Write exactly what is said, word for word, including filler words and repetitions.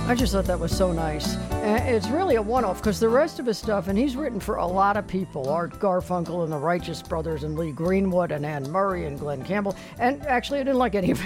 I just thought that was so nice. And it's really a one-off because the rest of his stuff, and he's written for a lot of people, Art Garfunkel and the Righteous Brothers and Lee Greenwood and Anne Murray and Glenn Campbell. And actually, I didn't like any of